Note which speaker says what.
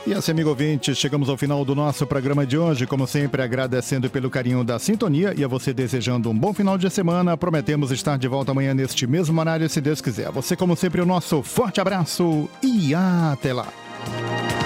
Speaker 1: E assim, amigo ouvinte, chegamos ao final do nosso programa de hoje, como sempre agradecendo pelo carinho da sintonia e a você desejando um bom final de semana. Prometemos estar de volta amanhã neste mesmo horário, se Deus quiser. Você, como sempre, o nosso forte abraço e até lá.